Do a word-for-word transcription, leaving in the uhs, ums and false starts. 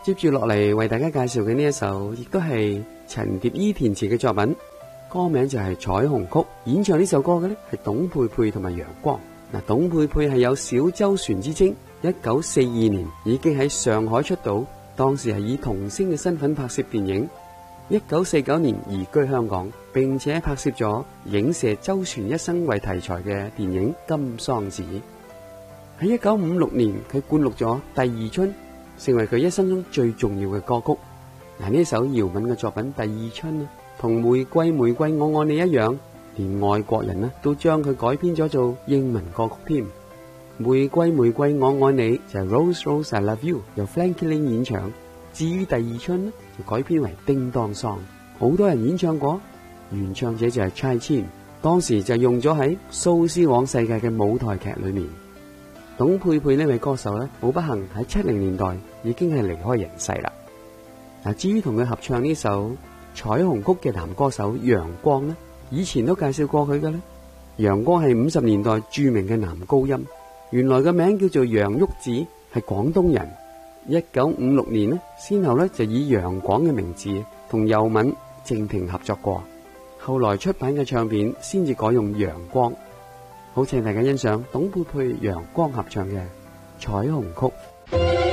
接住落嚟為大家介紹嘅呢一首，亦都係陳蝶衣填詞嘅作品，歌名就係《彩虹曲》。演唱呢首歌嘅呢係董佩佩同埋楊光。嗱，董佩佩係有小周旋之稱，一九四二年已經喺上海出道，當時係以童星嘅身份拍攝電影。一九四九年移居香港，並且拍攝咗影射周旋一生為題材嘅電影《金桑子》。喺一九五六年，佢灌錄咗《第二春》，成為佢一生中最重要嘅歌曲。嗱，呢首姚敏嘅作品《第二春》啊，同玫瑰玫瑰我愛你一樣，連外國人呢都將佢改編咗做英文歌曲添。玫瑰玫瑰我愛你就係 Rose Rose I Love You， 由 Frankie Lynn 演唱。至於第二春呢，就改編為叮當桑，好多人演唱過，原唱者就係蔡千，當時就用咗喺《蘇絲黃世界》嘅舞台劇裏面。董佩佩呢位歌手呢，好不幸喺七零年代已經係離開人世啦。嗱，至於同佢合唱呢首《彩虹曲》嘅男歌手楊光呢，以前都介紹過佢嘅呢。楊光係五十年代著名嘅男高音，原來個名叫做楊旭子，係廣東人。一九五六年呢，先後呢就以楊廣嘅名字同尤敏、靜婷合作過，後來出版嘅唱片先至改用楊光。好，請大家欣賞董佩佩、楊光合唱嘅《彩虹曲》。